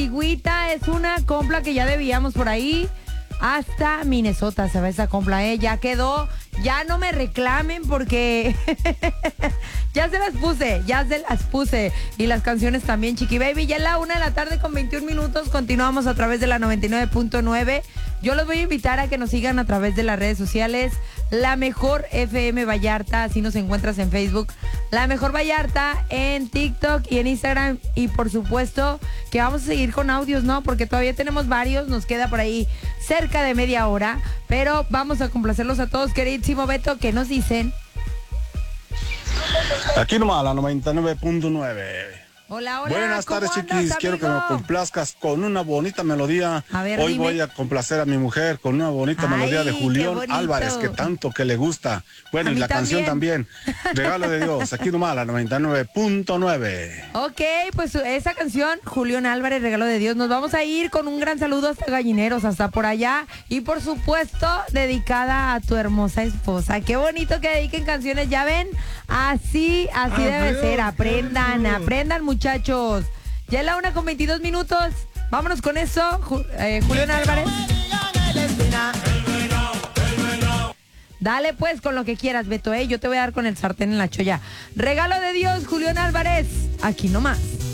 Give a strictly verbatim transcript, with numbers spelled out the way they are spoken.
Antigüita es una compra que ya debíamos por ahí. Hasta Minnesota se va esa compra, ¿eh? Ya quedó. Ya no me reclamen porque ya se las puse, ya se las puse. Y las canciones también, Chiqui Baby. Ya es la una de la tarde con veintiún minutos. Continuamos a través de la noventa y nueve punto nueve. Yo los voy a invitar a que nos sigan a través de las redes sociales. La Mejor F M Vallarta, así nos encuentras en Facebook. La Mejor Vallarta en TikTok y en Instagram. Y por supuesto que vamos a seguir con audios, ¿no? Porque todavía tenemos varios, nos queda por ahí cerca de media hora. Pero vamos a complacerlos a todos, queridísimo Beto, que nos dicen. Aquí nomás, la noventa y nueve punto nueve. Hola, hola. Buenas tardes, ¿cómo andas, chiquis. Quiero que amigo? me complazcas con una bonita melodía. A ver, Hoy dime. voy a complacer a mi mujer con una bonita Ay, melodía de qué Julián bonito. Álvarez, que tanto que le gusta. Bueno, A y mí la canción también. también. Regalo de Dios. Aquí nomás, la noventa y nueve punto nueve. Ok, pues esa canción, Julián Álvarez, Regalo de Dios. Nos vamos a ir con un gran saludo hasta Gallineros, hasta por allá. Y por supuesto, dedicada a tu hermosa esposa. Qué bonito que dediquen canciones, ya ven. Así, así debe ser. Aprendan, aprendan, muchachos. Ya es la una con veintidós minutos. Vámonos con eso, Ju- eh, Julián Álvarez. Dale pues con lo que quieras, Beto, ¿eh? Yo te voy a dar con el sartén en la cholla. Regalo de Dios, Julián Álvarez. Aquí nomás.